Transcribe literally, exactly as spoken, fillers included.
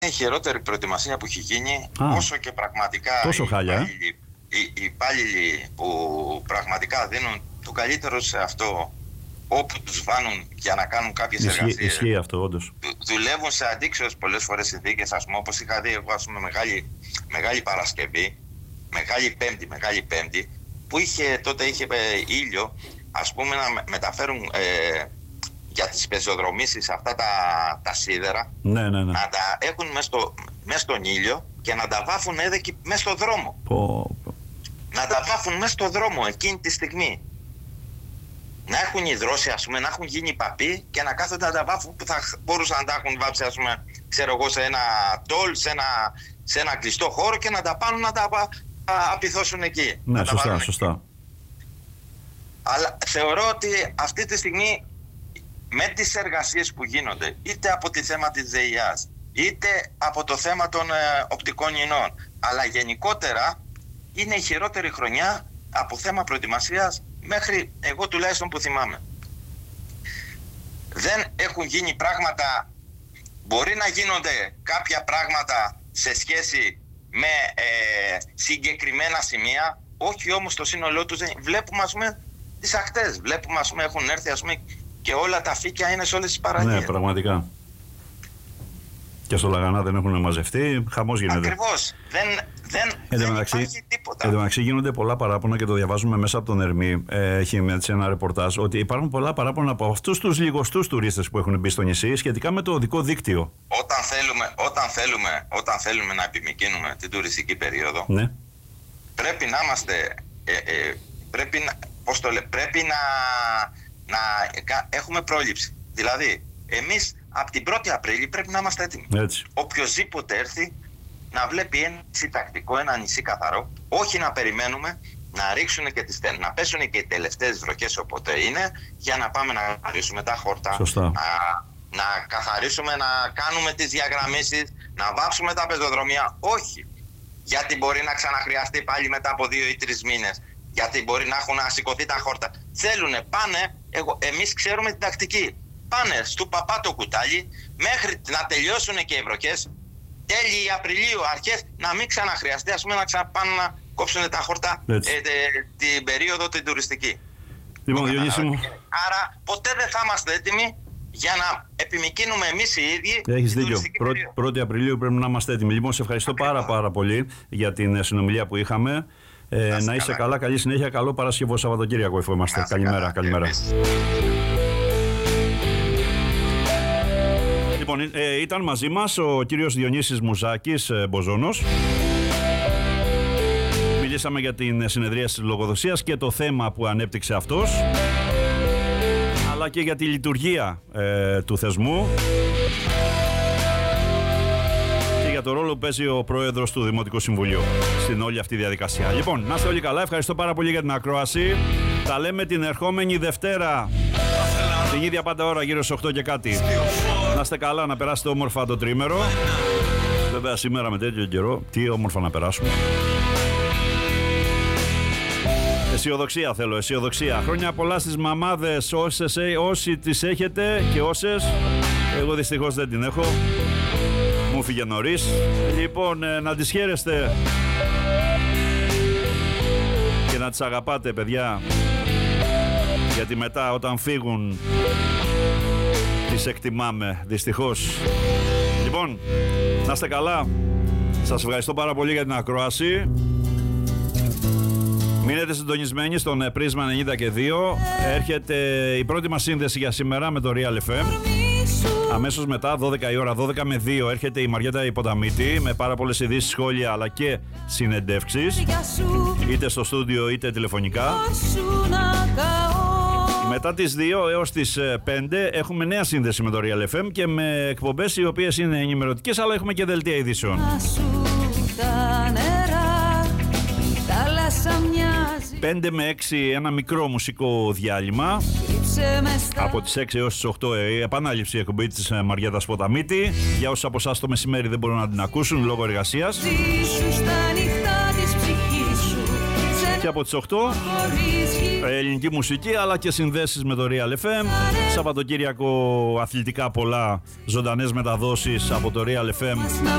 η χειρότερη προετοιμασία που έχει γίνει. Α, όσο και πραγματικά τόσο οι, χάλια, υπάλληλοι, οι, οι υπάλληλοι που πραγματικά δίνουν το καλύτερο σε αυτό, όπου τους βάνουν για να κάνουν κάποιες Ισχύ, εργασίες. Ισχύει αυτό, όντως. Δουλεύουν σε αντίξεως πολλές φορές συνθήκες, ας πούμε, όπως είχα δει εγώ, ας πούμε, μεγάλη, μεγάλη Παρασκευή, Μεγάλη Πέμπτη, Μεγάλη Πέμπτη, που είχε, τότε είχε ε, ήλιο, ας πούμε, να μεταφέρουν ε, για τις πεζοδρομήσεις αυτά τα, τα σίδερα, ναι, ναι, ναι. να τα έχουν μέσα στο, μέσα στον ήλιο και να τα βάφουν έδεκοι μέσα στο δρόμο. Πω, πω. Να τα βάφουν μέσα στο δρόμο εκείνη τη στιγμή. Να έχουν υδρώσει, ας πούμε, να έχουν γίνει παπί και να κάθονται να τα βάφουν, που θα μπορούσαν να τα έχουν βάψει, ας πούμε, ξέρω εγώ, σε ένα τόλ, σε ένα, σε ένα κλειστό χώρο και να τα πάνουν να τα απειθώσουν εκεί. Ναι, σωστά, σωστά. Εκεί. Αλλά θεωρώ ότι αυτή τη στιγμή με τις εργασίες που γίνονται, είτε από τη θέμα της ΔΕΙΑΣ, είτε από το θέμα των ε, οπτικών ινών, αλλά γενικότερα είναι η χειρότερη χρονιά από θέμα προετοιμασίας μέχρι εγώ τουλάχιστον που θυμάμαι. Δεν έχουν γίνει πράγματα, μπορεί να γίνονται κάποια πράγματα σε σχέση με ε, συγκεκριμένα σημεία, όχι όμως το σύνολό τους. Βλέπουμε, ας πούμε, τις ακτές, βλέπουμε, ας πούμε, έχουν έρθει, ας πούμε, και όλα τα φύκια είναι σε όλες τις παραλίες. Ναι, πραγματικά. Και στο Λαγανά δεν έχουν μαζευτεί, χαμός γίνεται. Ακριβώς. Δεν, δεν, δεν υπάρχει τίποτα. Εν τω μεταξύ γίνονται πολλά παράπονα και το διαβάζουμε μέσα από τον Ερμή. Ε, έχει έτσι ένα ρεπορτάζ ότι υπάρχουν πολλά παράπονα από αυτούς τους λιγοστούς τουρίστες που έχουν μπει στο νησί σχετικά με το οδικό δίκτυο. Όταν θέλουμε, όταν θέλουμε, όταν θέλουμε να επιμικρύνουμε την τουριστική περίοδο, ναι, πρέπει να είμαστε, ε, ε, πρέπει να, πώς το λέ, πρέπει να, να έχουμε πρόληψη. Δηλαδή, εμείς από την πρώτη Απρίλη πρέπει να είμαστε έτοιμοι. Έτσι. Οποιοςδήποτε έρθει να βλέπει ένα νησί τακτικό, ένα νησί καθαρό, όχι να περιμένουμε να ρίξουν και τις, να πέσουν και οι τελευταίες βροχές όποτε είναι, για να πάμε να καθαρίσουμε τα χόρτα, Σωστά. να, να καθαρίσουμε, να κάνουμε τις διαγραμμίσεις, να βάψουμε τα πεζοδρομία. Όχι. Γιατί μπορεί να ξαναχρειαστεί πάλι μετά από δύο ή τρεις μήνες. Γιατί μπορεί να έχουν σηκωθεί τα χόρτα. Θέλουνε, πάνε, εγώ, εμείς ξέρουμε την τακτική. Πάνε στο παπά το κουτάλι μέχρι να τελειώσουν και οι βροχές, τέλη Απριλίου, αρχές, να μην ξαναχρειαστεί, ας πούμε, να ξαναπάνε να κόψουν τα χόρτα ε, τε, την περίοδο την τουριστική. Λοιπόν, Διονύση μου. Άρα ποτέ δεν θα είμαστε έτοιμοι για να επιμικρύνουμε εμείς οι ίδιοι. Έχεις δίκιο. πρώτη Απριλίου πρέπει να είμαστε έτοιμοι. Λοιπόν, σε ευχαριστώ Ακριβώς. πάρα πάρα πολύ για την συνομιλία που είχαμε. Ε, να είσαι καλά. καλά, καλή συνέχεια, καλό Παρασκευό Σαββατοκύριακο εφού είμαστε. Καλημέρα, καλά. καλημέρα. Λοιπόν, ε, ήταν μαζί μας ο κύριος Διονύσης Μουζάκης ε, Μποζόνος. Μιλήσαμε για την συνεδρία της λογοδοσίας και το θέμα που ανέπτυξε αυτός, αλλά και για τη λειτουργία ε, του θεσμού και για το ρόλο που παίζει ο πρόεδρος του Δημοτικού Συμβουλίου στην όλη αυτή διαδικασία. Λοιπόν, να είστε όλοι καλά, ευχαριστώ πάρα πολύ για την ακρόαση. Τα λέμε την ερχόμενη Δευτέρα την ίδια πάντα ώρα, γύρω στις οκτώ και κάτι. Να είστε καλά, να περάσετε όμορφα το τρίμερο. Βέβαια σήμερα με τέτοιο καιρό, τι όμορφα να περάσουμε. Αισιοδοξία θέλω, αισιοδοξία. Χρόνια πολλά στις μαμάδες, όσες, όσοι τις έχετε και όσες. Εγώ δυστυχώς δεν την έχω. Μου φύγε νωρίς. Λοιπόν, να τις χαίρεστε και να τις αγαπάτε, παιδιά. Γιατί μετά όταν φύγουν τις εκτιμάμε, δυστυχώς. Λοιπόν, να είστε καλά. Σας ευχαριστώ πάρα πολύ για την ακρόαση. Μείνετε συντονισμένοι στον Πρίσμα ενενήντα και δύο. Έρχεται η πρώτη μας σύνδεση για σήμερα με το Real εφ εμ. Αμέσως μετά, δώδεκα η ώρα, δώδεκα με δύο, έρχεται η Μαριέτα Υποταμίτη με πάρα πολλές ειδήσεις, σχόλια αλλά και συνεντεύξεις, είτε στο στούντιο είτε τηλεφωνικά. Μετά τις δύο έως τις πέντε έχουμε νέα σύνδεση με το Real εφ εμ και με εκπομπές οι οποίες είναι ενημερωτικές, αλλά έχουμε και δελτία ειδήσεων. πέντε με έξι ένα μικρό μουσικό διάλειμμα. Από τις έξι έως τις οκτώ η επανάληψη εκπομπή της Μαριέτας Ποταμίτη. Για όσους από εσάς το μεσημέρι δεν μπορούν να την ακούσουν λόγω εργασίας. Και από τις οκτώ ελληνική μουσική αλλά και συνδέσεις με το Real εφ εμ. Σαββατοκύριακο αθλητικά πολλά, ζωντανές μεταδόσεις από το Real εφ εμ